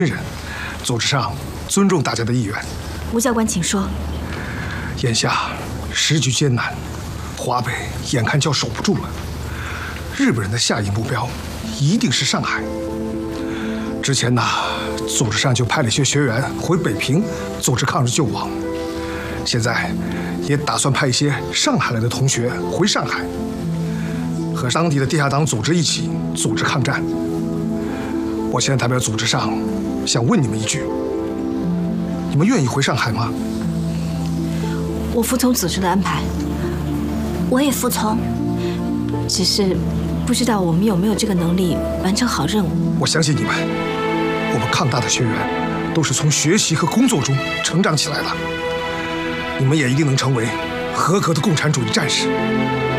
人，组织上尊重大家的意愿。 吴教官，请说。 眼下时局艰难，华北眼看就要守不住了。日本人的下一目标一定是上海。之前呢，组织上就派了一些学员回北平组织抗日救亡，现在也打算派一些上海来的同学回上海，和当地的地下党组织一起组织抗战。我现在代表组织上，想问你们一句：你们愿意回上海吗？ 我服从组织的安排。 我也服从， 只是不知道我们有没有这个能力完成好任务。 我相信你们，我们抗大的学员都是从学习和工作中成长起来的，你们也一定能成为合格的共产主义战士。